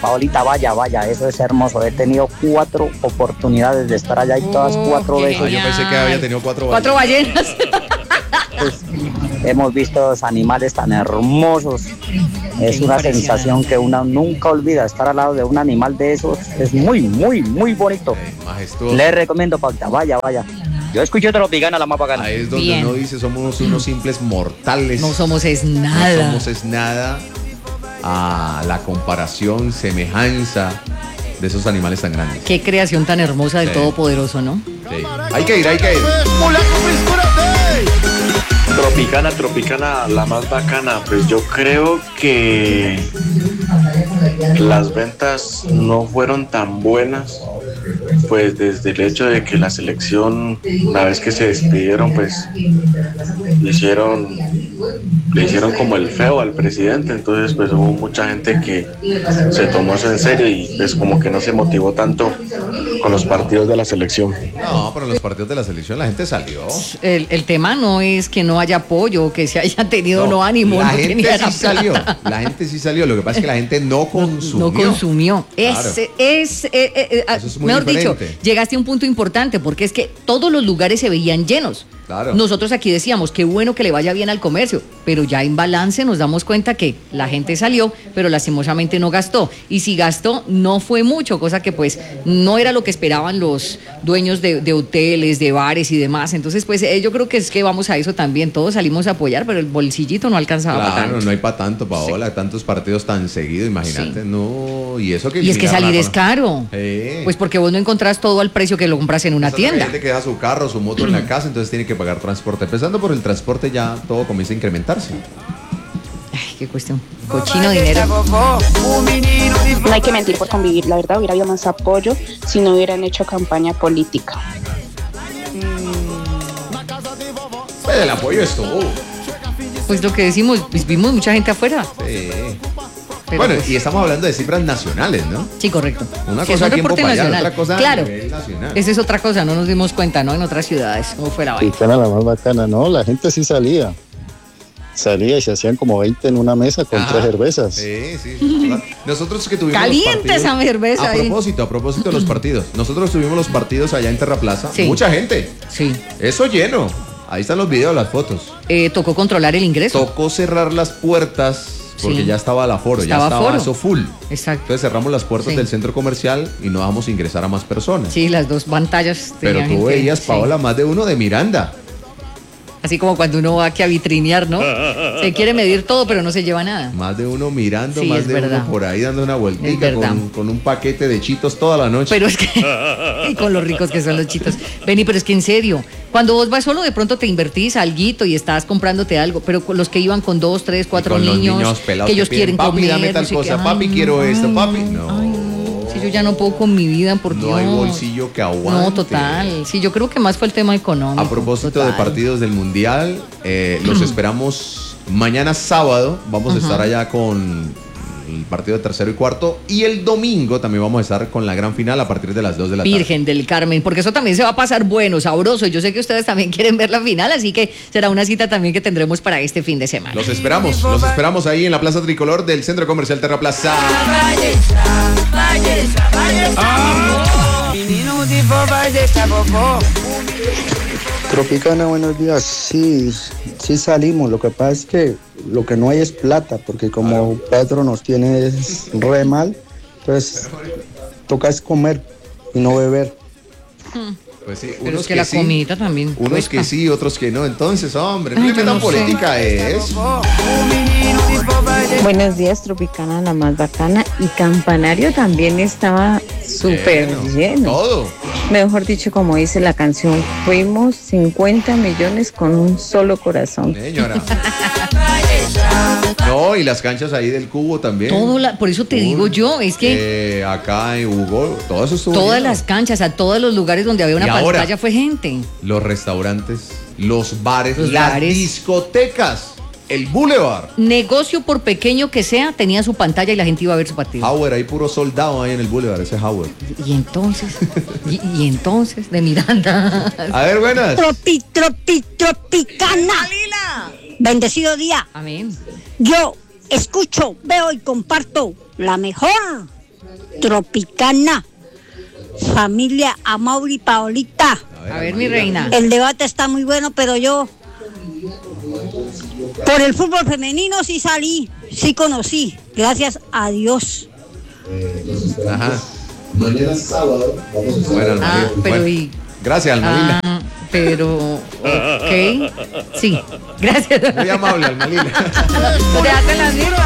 Paolita, vaya, eso es hermoso. He tenido 4 oportunidades de estar allá y todas 4 veces. Yo pensé que había tenido 4 ballenas. 4 ballenas. Pues, hemos visto los animales tan hermosos. Es una sensación que uno nunca olvida. Estar al lado de un animal de esos es muy, muy, muy bonito. Majestuoso. Les recomiendo, Paolita, vaya. Yo escucho Tropicana, la más bacana. Ahí es donde uno dice, somos unos simples mortales. No somos es nada. No somos es nada a la comparación, semejanza de esos animales tan grandes. Qué creación tan hermosa del Todopoderoso, ¿no? Sí. Hay que ir. Tropicana, la más bacana. Pues yo creo que las ventas no fueron tan buenas, pues desde el hecho de que la selección, una vez que se despidieron, pues le hicieron como el feo al presidente. Entonces pues hubo mucha gente que se tomó eso en serio y pues como que no se motivó tanto con los partidos de la selección. No, pero en los partidos de la selección la gente salió. El tema no es que no haya apoyo, que se haya tenido no ánimo. La no gente sí salió. La gente sí salió. Lo que pasa es que la gente no consumió. No consumió. Claro. Eso es muy mejor diferente. dicho, llegaste a un punto importante porque es que todos los lugares se veían llenos. Claro. Nosotros aquí decíamos, qué bueno que le vaya bien al comercio, pero ya en balance nos damos cuenta que la gente salió, pero lastimosamente no gastó. Y si gastó, no fue mucho, cosa que pues no era lo que esperaban los dueños de hoteles, de bares y demás. Entonces pues yo creo que es que vamos a eso también. Todos salimos a apoyar, pero el bolsillito no alcanzaba para tanto. Claro, no hay para tanto, Paola. Sí. Tantos partidos tan seguidos, imagínate. Sí. No, y eso que... Y es que salir es caro. Pues porque vos no encontrás todo al precio que lo compras en una tienda. Hay gente que deja su carro, su moto en la casa, entonces tiene que pagar transporte. Empezando por el transporte ya todo comienza a incrementarse. Ay, qué cuestión. Cochino dinero. No hay que mentir por convivir. La verdad, hubiera habido más apoyo si no hubieran hecho campaña política. Pues el apoyo es todo. Pues lo que decimos, pues vimos mucha gente afuera. Sí. Pero bueno, pues, y estamos hablando de cifras nacionales, ¿no? Sí, correcto. Una sí, cosa aquí en Popayán, otra cosa claro, a nivel nacional. Esa es otra cosa, no nos dimos cuenta, ¿no? En otras ciudades, cómo fue la vaina. Era la más bacana, ¿no? La gente sí salía y se hacían como 20 en una mesa con 3 cervezas. Sí. Nosotros que tuvimos caliente esa cerveza a propósito de los partidos. Nosotros tuvimos los partidos allá en Terraplaza. Sí. Mucha gente. Sí. Eso lleno. Ahí están los videos, las fotos. Tocó controlar el ingreso. Tocó cerrar las puertas porque ya estaba el aforo, ya estaba eso full. Exacto. Entonces cerramos las puertas del centro comercial y no dejamos ingresar a más personas. Sí, las dos pantallas. Pero tú veías, Paola, más de uno de Miranda. Así como cuando uno va aquí a vitrinear, ¿no? Se quiere medir todo, pero no se lleva nada. Más de uno mirando, más de uno por ahí dando una vueltica con un paquete de chitos toda la noche. Pero es que, y con los ricos que son los chitos. Vení, pero es que en serio, cuando vos vas solo, de pronto te invertís alguito y estás comprándote algo, pero con los que iban con 2, 3, 4 niños pelados que ellos quieren papi, comer. Dame tal cosa, papi, quiero esto, papi. No. Si yo ya no puedo con mi vida, por Dios. No hay bolsillo que aguante. No, total. Sí, yo creo que más fue el tema económico. A propósito de partidos del Mundial, los esperamos mañana sábado. Vamos a estar allá con el partido de tercero y cuarto. Y el domingo también vamos a estar con la gran final a partir de las 2 de la tarde. Virgen del Carmen, porque eso también se va a pasar bueno, sabroso. Yo sé que ustedes también quieren ver la final, así que será una cita también que tendremos para este fin de semana. Los esperamos ahí en la Plaza Tricolor del Centro Comercial Terraplaza. Tropicana, buenos días. Sí salimos. Lo que pasa es que lo que no hay es plata, porque como Petro nos tiene re mal, entonces toca es comer y no beber. Pues sí, pero es que la comida también unos cuesta. que sí, otros que no. Entonces, hombre, no le metan política es. Buenos días, Tropicana, la más bacana. Y Campanario también estaba súper lleno. Todo. Mejor dicho, como dice la canción, fuimos 50 millones con un solo corazón. Señora. No, y las canchas ahí del Cubo también. Por eso te digo yo, es que acá en Hugo, todo eso estuvo todas lleno. las canchas, a todos los lugares donde había una pantalla fue gente. Los restaurantes, los bares, las discotecas, el Boulevard. Negocio por pequeño que sea, tenía su pantalla y la gente iba a ver su partido. Howard, hay puro soldado ahí en el Boulevard, ese es Howard. Y entonces, y entonces, de Miranda. A ver, buenas. Tropicana. Bendecido día. Amén. Yo escucho, veo y comparto la mejor Tropicana. Familia Amaury Paolita. A ver, mi reina. El debate está muy bueno, pero yo por el fútbol femenino sí salí, sí conocí, gracias a Dios. Ajá. Mañana sábado vamos a estar. Bueno, pero bueno. y... Gracias, Almalila. Pero, ok. Sí, gracias. Muy amable, Almalila. Te hacen las mismas.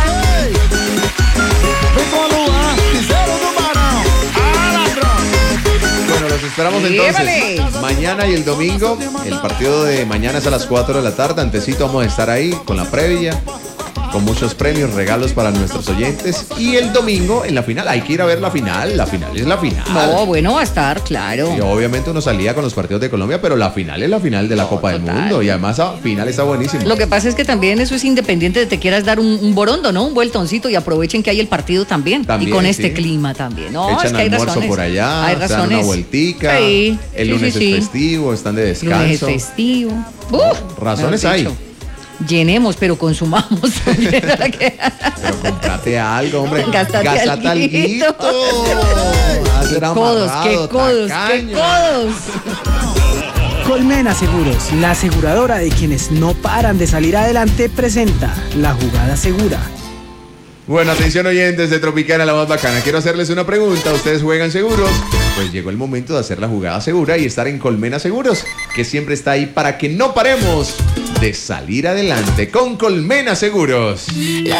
Bueno, los esperamos entonces mañana y el domingo. El partido de mañana es a las 4 de la tarde. Antesito vamos a estar ahí con la previa, con muchos premios, regalos para nuestros oyentes. Y el domingo en la final, hay que ir a ver la final. La final es la final. No, bueno, va a estar, claro. Y obviamente uno salía con los partidos de Colombia, pero la final es la final de la Copa del Mundo. Y además la final está buenísima. Lo que pasa es que también eso es independiente de que te quieras dar un borondo, ¿no? Un vueltoncito y aprovechen que hay el partido también. Y con este clima también. No, echan es que hay almuerzo razones. por allá, Hay se dan razones. una vueltica. Sí, el lunes es festivo, están de descanso. Lunes es festivo. Razones hay. Llenemos, pero consumamos. Pero comprate algo, hombre. Gástate alguito. Qué codos, qué codos, qué codos. Colmena Seguros, la aseguradora de quienes no paran de salir adelante, presenta La Jugada Segura. Bueno, atención oyentes de Tropicana, la más bacana. Quiero hacerles una pregunta. ¿Ustedes juegan seguros? Pues llegó el momento de hacer la jugada segura y estar en Colmena Seguros, que siempre está ahí para que no paremos de salir adelante con Colmena Seguros.